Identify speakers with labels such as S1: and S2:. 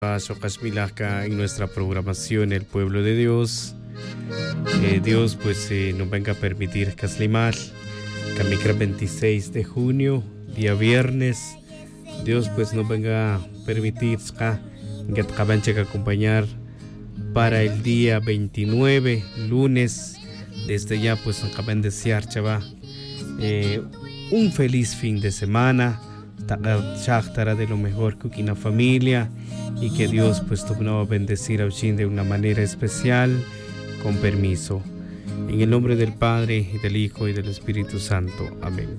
S1: Socasmilaca en nuestra programación El Pueblo de Dios. Dios pues nos venga a permitir Caslimal, Camicra 26 de junio, día viernes. Dios pues nos venga a permitir que te acompañar para el día 29, lunes. Desde ya pues nos acaban de desear, chava, un feliz fin de semana. Estará de lo mejor que una familia y que Dios pues nos va a bendecir a Uchin de una manera especial, con permiso. En el nombre del Padre, y del Hijo, y del Espíritu Santo. Amén.